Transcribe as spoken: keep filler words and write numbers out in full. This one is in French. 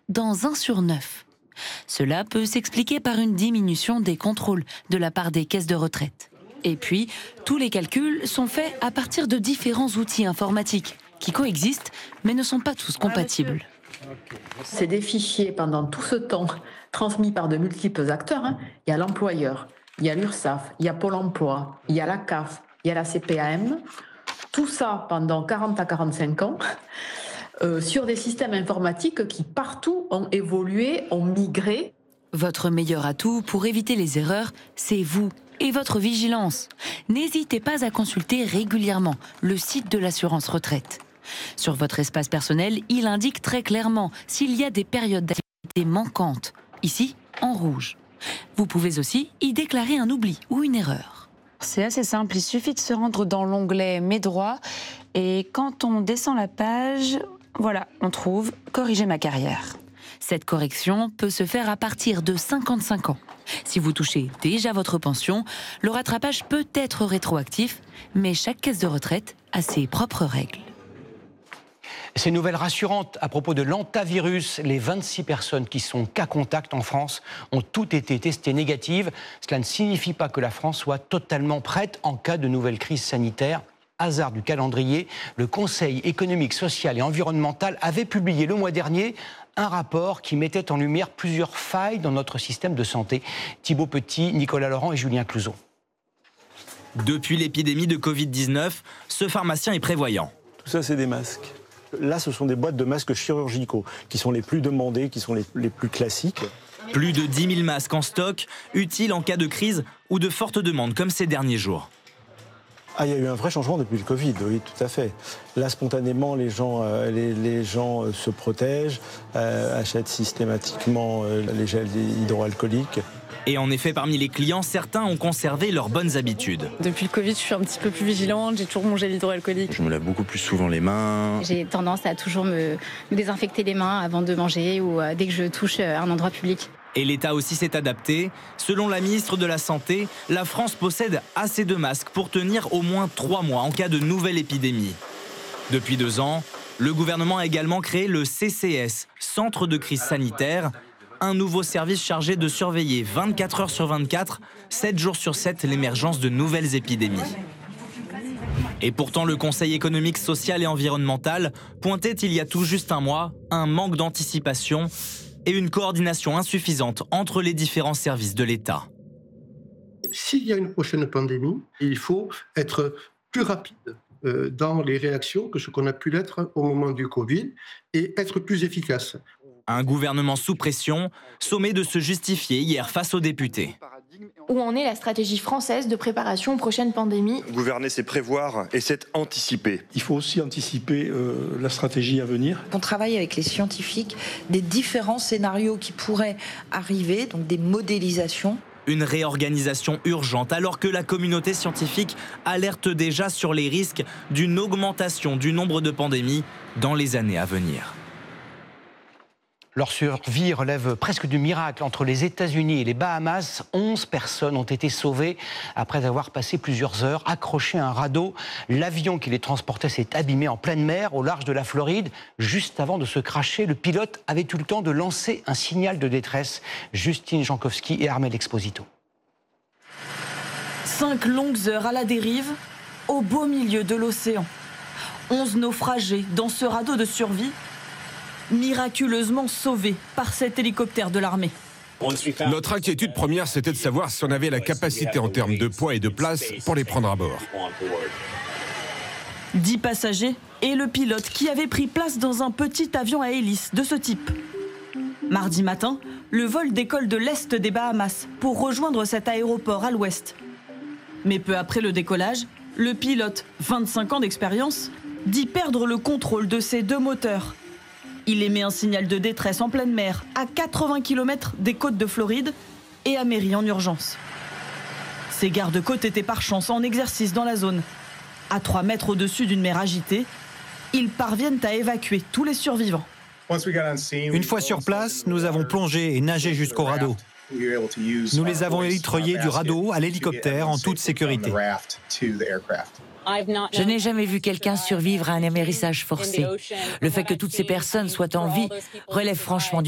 dans un sur neuf. Cela peut s'expliquer par une diminution des contrôles de la part des caisses de retraite. Et puis, tous les calculs sont faits à partir de différents outils informatiques qui coexistent mais ne sont pas tous compatibles. C'est des fichiers pendant tout ce temps transmis par de multiples acteurs. Hein. Il y a l'employeur, il y a l'URSSAF, il y a Pôle emploi, il y a la C A F, il y a la C P A M. Tout ça pendant quarante à quarante-cinq ans euh, sur des systèmes informatiques qui partout ont évolué, ont migré. Votre meilleur atout pour éviter les erreurs, c'est vous et votre vigilance. N'hésitez pas à consulter régulièrement le site de l'assurance retraite. Sur votre espace personnel, il indique très clairement s'il y a des périodes d'activité manquantes, ici en rouge. Vous pouvez aussi y déclarer un oubli ou une erreur. C'est assez simple, il suffit de se rendre dans l'onglet Mes droits et quand on descend la page, voilà, on trouve Corriger ma carrière. Cette correction peut se faire à partir de cinquante-cinq ans. Si vous touchez déjà votre pension, le rattrapage peut être rétroactif, mais chaque caisse de retraite a ses propres règles. Ces nouvelles rassurantes à propos de l'hantavirus, les vingt-six personnes qui sont cas contact en France ont toutes été testées négatives. Cela ne signifie pas que la France soit totalement prête en cas de nouvelle crise sanitaire. Hasard du calendrier, le Conseil économique, social et environnemental avait publié le mois dernier un rapport qui mettait en lumière plusieurs failles dans notre système de santé. Thibaut Petit, Nicolas Laurent et Julien Clouzot. Depuis l'épidémie de Covid dix-neuf, ce pharmacien est prévoyant. Tout ça, c'est des masques. Là, ce sont des boîtes de masques chirurgicaux qui sont les plus demandés, qui sont les, les plus classiques. Plus de dix mille masques en stock, utiles en cas de crise ou de forte demande, comme ces derniers jours. Ah, il y a eu un vrai changement depuis le Covid, oui, tout à fait. Là, spontanément, les gens, euh, les, les gens euh, se protègent, euh, achètent systématiquement euh, les gels hydroalcooliques. Et en effet, parmi les clients, certains ont conservé leurs bonnes habitudes. Depuis le Covid, je suis un petit peu plus vigilante, j'ai toujours mon gel hydroalcoolique. Je me lave beaucoup plus souvent les mains. J'ai tendance à toujours me, me désinfecter les mains avant de manger ou euh, dès que je touche un endroit public. Et l'État aussi s'est adapté. Selon la ministre de la Santé, la France possède assez de masques pour tenir au moins trois mois en cas de nouvelle épidémie. Depuis deux ans, le gouvernement a également créé le C C S, Centre de crise sanitaire, un nouveau service chargé de surveiller vingt-quatre heures sur vingt-quatre, sept jours sur sept, l'émergence de nouvelles épidémies. Et pourtant, le Conseil économique, social et environnemental pointait il y a tout juste un mois un manque d'anticipation et une coordination insuffisante entre les différents services de l'État. S'il y a une prochaine pandémie, il faut être plus rapide euh, dans les réactions que ce qu'on a pu l'être au moment du Covid et être plus efficace. Un gouvernement sous pression, sommé de se justifier hier face aux députés. Où en est la stratégie française de préparation aux prochaines pandémies ? Gouverner, c'est prévoir et c'est anticiper. Il faut aussi anticiper euh, la stratégie à venir. On travaille avec les scientifiques des différents scénarios qui pourraient arriver, donc des modélisations. Une réorganisation urgente alors que la communauté scientifique alerte déjà sur les risques d'une augmentation du nombre de pandémies dans les années à venir. Leur survie relève presque du miracle. Entre les États-Unis et les Bahamas, onze personnes ont été sauvées après avoir passé plusieurs heures accrochées à un radeau. L'avion qui les transportait s'est abîmé en pleine mer, au large de la Floride. Juste avant de se cracher, le pilote avait eu le temps de lancer un signal de détresse. Justine Jankowski et Armel Exposito. Cinq longues heures à la dérive, au beau milieu de l'océan. Onze naufragés dans ce radeau de survie, miraculeusement sauvés par cet hélicoptère de l'armée. Notre inquiétude première, c'était de savoir si on avait la capacité en termes de poids et de place pour les prendre à bord. Dix passagers et le pilote qui avait pris place dans un petit avion à hélice de ce type. Mardi matin, le vol décolle de l'est des Bahamas pour rejoindre cet aéroport à l'ouest. Mais peu après le décollage, le pilote, vingt-cinq ans d'expérience, dit perdre le contrôle de ses deux moteurs. Il émet un signal de détresse en pleine mer, à quatre-vingts kilomètres des côtes de Floride, et amérit en urgence. Ces gardes-côtes étaient par chance en exercice dans la zone. À trois mètres au-dessus d'une mer agitée, ils parviennent à évacuer tous les survivants. Une fois sur place, nous avons plongé et nagé jusqu'au radeau. Nous les avons élitreillés du radeau à l'hélicoptère en toute sécurité. Je n'ai jamais vu quelqu'un survivre à un amérissage forcé. Le fait que toutes ces personnes soient en vie relève franchement du